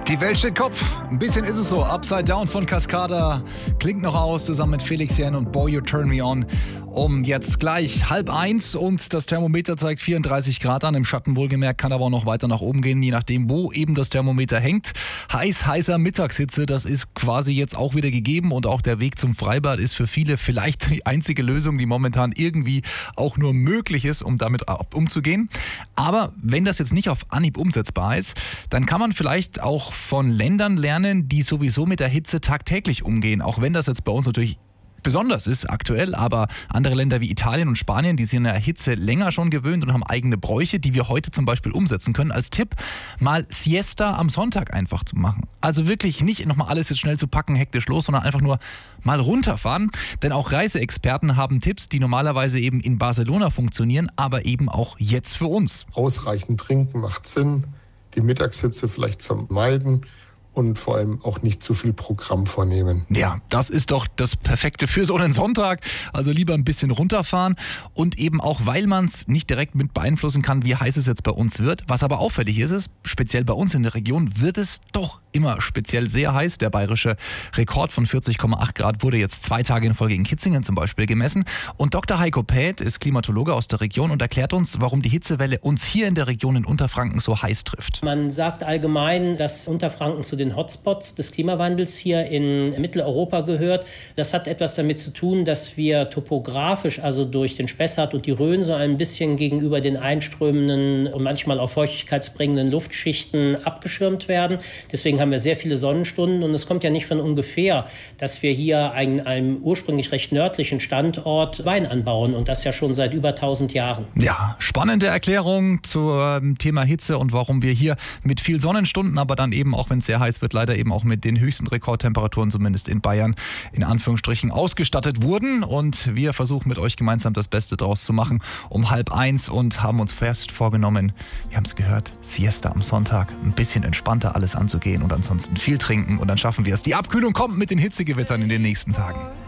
Die Welt steht Kopf. Ein bisschen ist es so. Upside Down von Cascada klingt noch aus, zusammen mit Felix Jähn und Boy You Turn Me On. Um jetzt gleich 12:30 und das Thermometer zeigt 34 Grad an. Im Schatten wohlgemerkt, kann aber auch noch weiter nach oben gehen, je nachdem, wo eben das Thermometer hängt. Heißer Mittagshitze, das ist quasi jetzt auch wieder gegeben und auch der Weg zum Freibad ist für viele vielleicht die einzige Lösung, die momentan irgendwie auch nur möglich ist, um damit umzugehen. Aber wenn das jetzt nicht auf Anhieb umsetzbar ist, dann kann man vielleicht auch von Ländern lernen, die sowieso mit der Hitze tagtäglich umgehen. Auch wenn das jetzt bei uns natürlich besonders ist aktuell, aber andere Länder wie Italien und Spanien, die sind der Hitze länger schon gewöhnt und haben eigene Bräuche, die wir heute zum Beispiel umsetzen können. Als Tipp, mal Siesta am Sonntag einfach zu machen. Also wirklich nicht nochmal alles jetzt schnell zu packen, hektisch los, sondern einfach nur mal runterfahren. Denn auch Reiseexperten haben Tipps, die normalerweise eben in Barcelona funktionieren, aber eben auch jetzt für uns. Ausreichend trinken macht Sinn, die Mittagshitze vielleicht vermeiden und vor allem auch nicht zu viel Programm vornehmen. Ja, das ist doch das Perfekte für so einen Sonntag. Also lieber ein bisschen runterfahren und eben auch, weil man es nicht direkt mit beeinflussen kann, wie heiß es jetzt bei uns wird. Was aber auffällig ist, speziell bei uns in der Region wird es doch immer speziell sehr heiß. Der bayerische Rekord von 40,8 Grad wurde jetzt 2 Tage in Folge in Kitzingen zum Beispiel gemessen. Und Dr. Heiko Päth ist Klimatologe aus der Region und erklärt uns, warum die Hitzewelle uns hier in der Region in Unterfranken so heiß trifft. Man sagt allgemein, dass Unterfranken zu den Hotspots des Klimawandels hier in Mitteleuropa gehört. Das hat etwas damit zu tun, dass wir topografisch, also durch den Spessart und die Rhön, so ein bisschen gegenüber den einströmenden und manchmal auch feuchtigkeitsbringenden Luftschichten abgeschirmt werden. Deswegen haben wir sehr viele Sonnenstunden und es kommt ja nicht von ungefähr, dass wir hier einem ursprünglich recht nördlichen Standort Wein anbauen und das ja schon seit über 1000 Jahren. Ja, spannende Erklärung zum Thema Hitze und warum wir hier mit viel Sonnenstunden, aber dann eben auch, wenn es sehr heiß wird, leider eben auch mit den höchsten Rekordtemperaturen, zumindest in Bayern, in Anführungsstrichen ausgestattet wurden. Und wir versuchen mit euch gemeinsam das Beste draus zu machen um 12:30 und haben uns fest vorgenommen, wir haben es gehört, Siesta am Sonntag, ein bisschen entspannter alles anzugehen und ansonsten viel trinken und dann schaffen wir es. Die Abkühlung kommt mit den Hitzegewittern in den nächsten Tagen.